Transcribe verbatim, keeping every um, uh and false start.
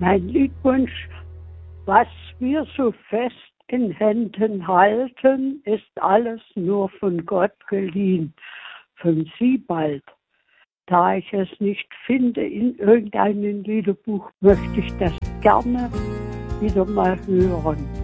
Mein Liedwunsch, was wir so fest in Händen halten, ist alles nur von Gott geliehen, von Siebald. Da ich es nicht finde in irgendeinem Liederbuch, möchte ich das gerne wieder mal hören.